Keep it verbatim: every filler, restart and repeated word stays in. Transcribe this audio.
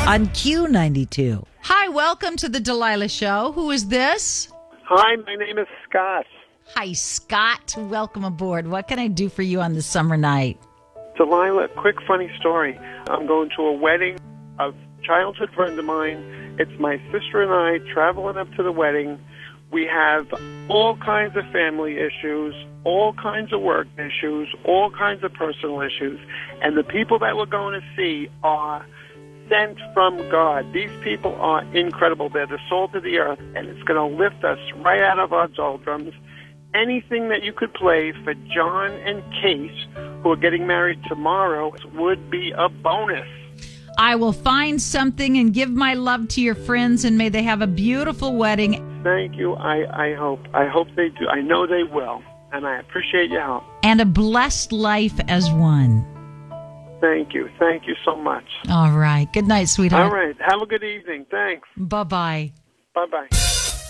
on Q ninety-two. Hi, welcome to the Delilah Show. Who is this? Hi, my name is Scott. Hi, Scott. Welcome aboard. What can I do for you on this summer night? Delilah, quick funny story. I'm going to a wedding of a childhood friend of mine. It's my sister and I traveling up to the wedding. We have all kinds of family issues, all kinds of work issues, all kinds of personal issues. And the people that we're going to see are sent from God. These people are incredible. They're the salt of the earth, and it's going to lift us right out of our doldrums. Anything that you could play for John and Kate, who are getting married tomorrow, would be a bonus. I will find something and give my love to your friends, and may they have a beautiful wedding. Thank you. I, I hope. I hope they do. I know they will, and I appreciate your help. And a blessed life as one. Thank you. Thank you so much. All right. Good night, sweetheart. All right. Have a good evening. Thanks. Bye-bye. Bye-bye.